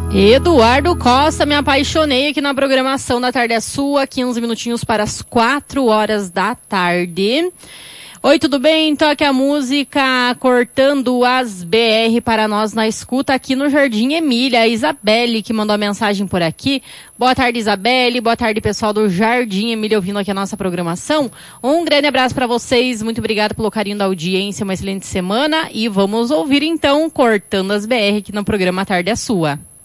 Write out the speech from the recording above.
Eduardo Costa, me apaixonei aqui na programação da Tarde é Sua, 15 minutinhos para as 4 horas da tarde. Oi, tudo bem? Toque a música Cortando as BR para nós na escuta aqui no Jardim Emília. A Isabelle que mandou a mensagem por aqui. Boa tarde, Isabelle. Boa tarde, pessoal do Jardim Emília ouvindo aqui a nossa programação. Um grande abraço para vocês. Muito obrigada pelo carinho da audiência. Uma excelente semana. E vamos ouvir então Cortando as BR aqui no programa Tarde é Sua.